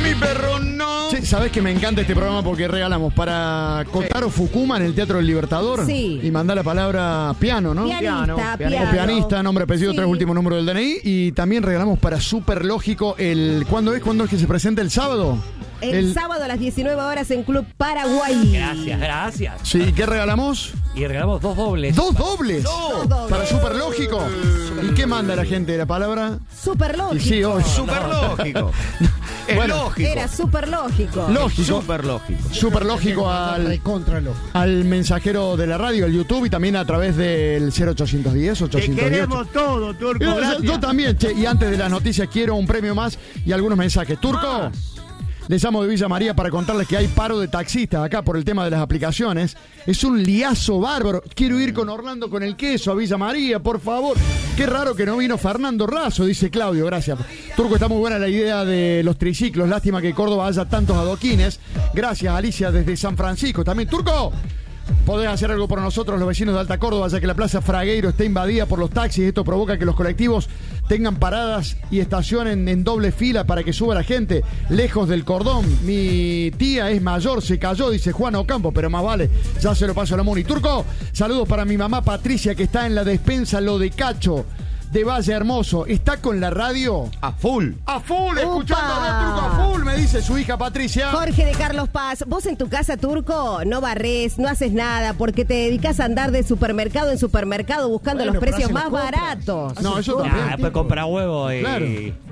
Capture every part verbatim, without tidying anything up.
mi perro no. Sí, sabés que me encanta este programa porque regalamos para Kotaro sí. Fukuma en el Teatro del Libertador. Sí. Y mandá la palabra piano, ¿no? Pianista, piano. piano. O pianista, nombre, apellido, Sí. tres últimos números del D N I. Y también regalamos para Superlógico el... ¿Cuándo es? ¿Cuándo es que se presenta? ¿El sábado? El, el sábado a las diecinueve horas en Club Paraguay. Gracias, gracias. Sí, ¿qué regalamos? Y regalamos dos dobles. ¿Dos dobles? Dos dobles. Para Superlógico. ¿Y qué manda la gente? ¿La palabra? Superlógico. Y sí, hoy. Súper lógico. Es Bueno, lógico. Era súper lógico. Lógico. Súper lógico. Superlógico al, al mensajero de la radio, al YouTube y también a través del cero ochocientos diez, ochocientos diez. Te queremos todo, Turco. Yo, Gracias. yo también, che. Y antes de las noticias quiero un premio más y algunos mensajes. Turco, les llamo de Villa María para contarles que hay paro de taxistas acá por el tema de las aplicaciones. Es un liazo bárbaro. Quiero ir con Orlando con el queso a Villa María, por favor. Qué raro que no vino Fernando Razo, dice Claudio, gracias. Turco, está muy buena la idea de los triciclos. Lástima que Córdoba haya tantos adoquines. Gracias, Alicia, desde San Francisco. También, Turco, podés hacer algo por nosotros, los vecinos de Alta Córdoba, ya que la Plaza Fragueiro está invadida por los taxis. Esto provoca que los colectivos tengan paradas y estacionen en doble fila para que suba la gente lejos del cordón. Mi tía es mayor, se cayó, dice Juan Ocampo, pero más vale, ya se lo paso a la Muni. Turco, saludos para mi mamá Patricia, que está en la despensa Lo de Cacho de Valle Hermoso. ¿Está con la radio? A full. A full, ¡Upa! escuchando a Turco a full, me dice su hija Patricia. Jorge de Carlos Paz, vos en tu casa, Turco, no barres, no haces nada porque te dedicas a andar de supermercado en supermercado buscando Bueno, los pero precios hacen más las compras. baratos. No, eso Ah, también. después compra huevo y... Claro.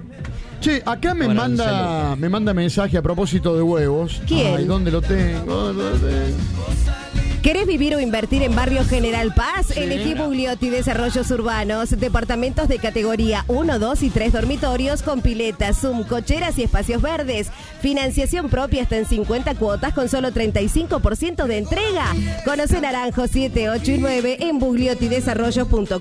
Che, acá me Bueno, manda me manda mensaje a propósito de huevos. ¿Quién? Ay, ¿dónde lo tengo? ¿Dónde lo tengo? ¿Querés vivir o invertir en Barrio General Paz? Elegí Bugliotti Desarrollos Urbanos, departamentos de categoría uno, dos y tres dormitorios con piletas, Zoom, cocheras y espacios verdes. Financiación propia hasta en cincuenta cuotas con solo treinta y cinco por ciento de entrega. Conoce Naranjo siete, ocho y nueve en bugliotti desarrollos punto com.